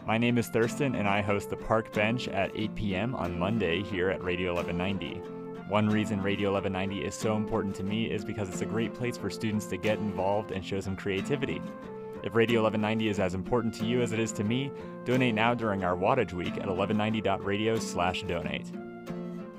My name is Thurston, and I host the Park Bench at 8 p.m. on Monday here at Radio 1190. One reason Radio 1190 is so important to me is because it's a great place for students to get involved and show some creativity. If Radio 1190 is as important to you as it is to me, donate now during our Wattage Week at 1190.radio/donate.